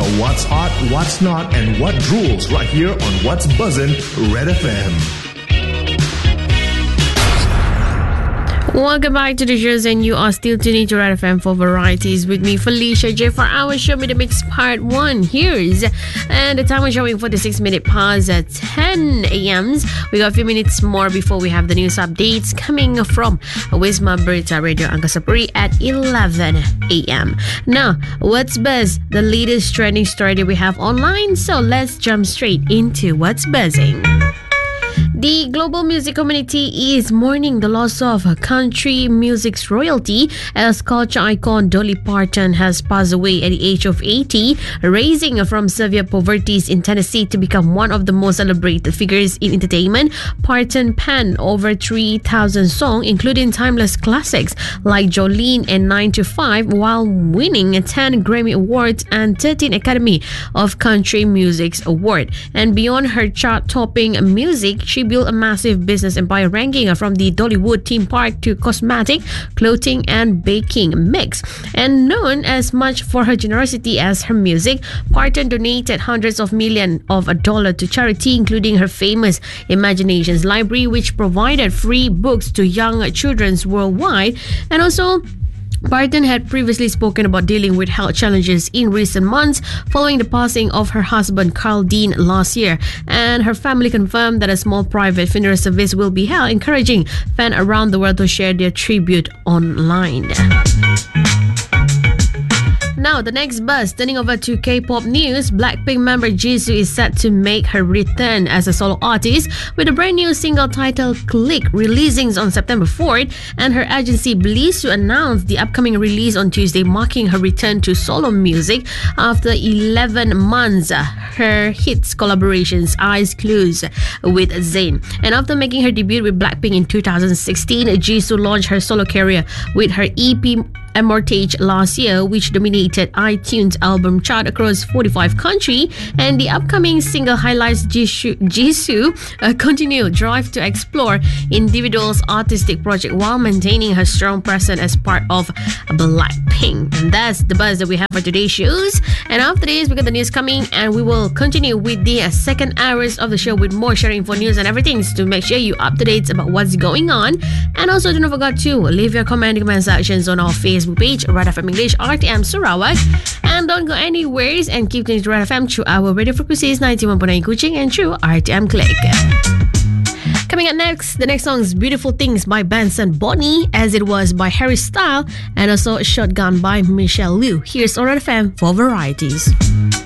about what's hot, what's not, and what rules right here on What's Buzzin' Red FM. Welcome back to the shows, and you are still tuning to Red FM for varieties with me, Felicia J, for our Show Me the Mix Part 1. Here's and the time is showing 46 minutes past at 10 a.m. We got a few minutes more before we have the news updates coming from Wisma Berita Radio Angkasa at 11 a.m. Now, what's buzz? The latest trending story that we have online. So let's jump straight into what's buzzing. The global music community is mourning the loss of country music's royalty as culture icon Dolly Parton has passed away at the age of 80, raising from severe poverty in Tennessee to become one of the most celebrated figures in entertainment. Parton penned over 3,000 songs, including timeless classics like Jolene and 9 to 5, while winning 10 Grammy Awards and 13 Academy of Country Music's Award. And beyond her chart-topping music, she built a massive business empire, ranking from the Dollywood theme park to cosmetic, clothing, and baking mix. And known as much for her generosity as her music, Parton donated hundreds of millions of dollars to charity, including her famous Imaginations Library, which provided free books to young children worldwide. And also, Parton had previously spoken about dealing with health challenges in recent months following the passing of her husband Carl Dean last year, and her family confirmed that a small private funeral service will be held, encouraging fans around the world to share their tribute online. Now, the next buzz, turning over to K-pop news. Blackpink member Jisoo is set to make her return as a solo artist with a brand new single titled Click, releasing on September 4th, and her agency believes to announce the upcoming release on Tuesday, marking her return to solo music after 11 months. Her hits collaborations Eyes Closed with Zayn. And after making her debut with Blackpink in 2016, Jisoo launched her solo career with her EP Immortage last year, which dominated iTunes album chart across 45 countries. And the upcoming single highlights Jisoo continued drive to explore individuals' artistic project while maintaining her strong presence as part of Blackpink. And that's the buzz that we have for today's shows. And after this, we got the news coming, and we will continue with the second hours of the show with more sharing for news and everything to make sure you up to date about what's going on. And also, don't forget to leave your comment sections on our Facebook page, Red FM English RTM Sarawak. And don't go anywhere and keep tuning to Red FM through our radio frequencies 91.9 Kuching and through RTM Click. Coming up next, the next song is Beautiful Things by Benson Bonnie, As It Was by Harry Styles, and also Shotgun by Michelle Liu. Here's on Red FM for varieties.